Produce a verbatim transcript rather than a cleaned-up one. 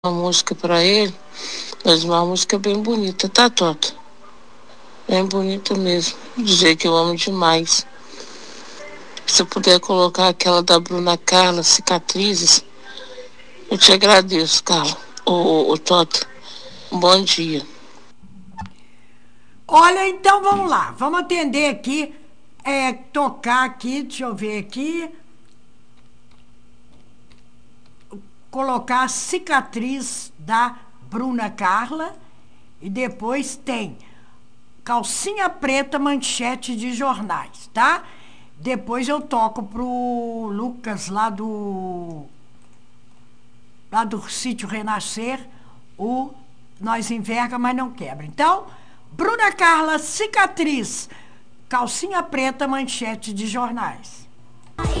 uma música pra ele, mas uma música bem bonita, tá, Tota? Bem bonita mesmo. Dizer que eu amo demais. Se eu puder colocar aquela da Bruna Carla, Cicatrizes, eu te agradeço, Carla. Ô, ô, ô Tota, um bom dia. Olha, então vamos lá. Vamos atender aqui, é, tocar aqui, deixa eu ver aqui. Colocar a cicatriz da Bruna Carla. E depois tem calcinha preta, manchete de jornais, tá? Depois eu toco pro Lucas lá do lá do sítio Renascer, o Nós Enverga, mas não quebra. Então, Bruna Carla, cicatriz, calcinha preta, manchete de jornais.